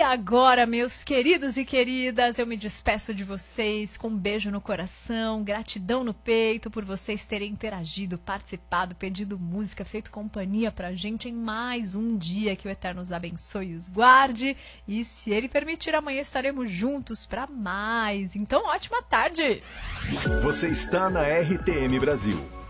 agora, meus queridos e queridas, eu me despeço de vocês com um beijo no coração, gratidão no peito por vocês terem interagido, participado, pedido música, feito companhia pra gente em mais um dia. Que o Eterno os abençoe e os guarde. E se Ele permitir, amanhã estaremos juntos para mais. Então, ótima tarde! Você está na RTM Brasil.